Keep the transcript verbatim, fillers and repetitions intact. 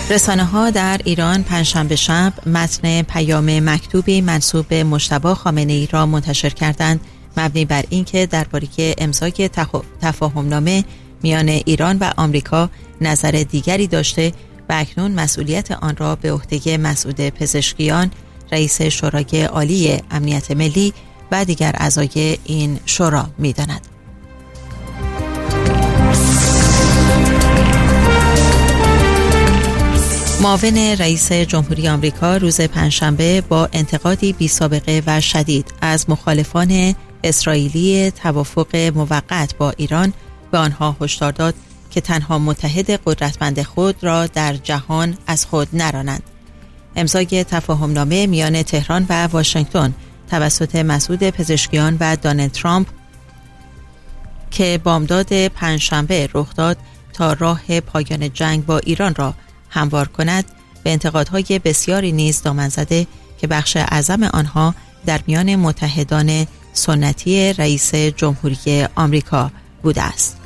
رسانه‌ها در ایران پنجشنبه شب متن پیام مکتوبی منسوب به مجتبی خامنه‌ای را منتشر کردند، مبنی بر اینکه درباره امضای تفاهم‌نامه میان ایران و آمریکا نظر دیگری داشته و اکنون مسئولیت آن را به عهده مسعود پزشکیان، رئیس شورای عالی امنیت ملی و دیگر اعضای این شورا می‌داند. معاون رئیس جمهوری آمریکا روز پنجشنبه با انتقادی بی سابقه و شدید از مخالفان اسرائیلی توافق موقت با ایران به آنها هشدار داد که تنها متحد قدرتمند خود را در جهان از خود نرانند. امضای تفاهم‌نامه میان تهران و واشنگتن توسط مسعود پزشکیان و دونالد ترامپ که بامداد پنجشنبه رخ داد تا راه پایان جنگ با ایران را هموار کند، به انتقادهای بسیاری نیز دامن زده که بخش اعظم آنها در میان متحدان سنتی رئیس جمهوری آمریکا بوده است.